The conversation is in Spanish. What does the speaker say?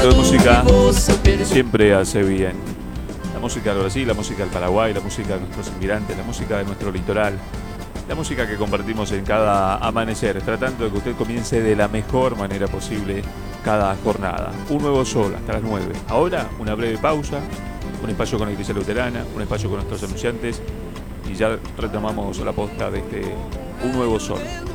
La música siempre hace bien. La música del Brasil, la música del Paraguay, la música de nuestros inmigrantes, la música de nuestro litoral, la música que compartimos en cada amanecer, tratando de que usted comience de la mejor manera posible cada jornada. Un nuevo sol hasta las 9. Ahora, una breve pausa, un espacio con la Iglesia Luterana, un espacio con nuestros anunciantes y ya retomamos la posta de Un Nuevo Sol.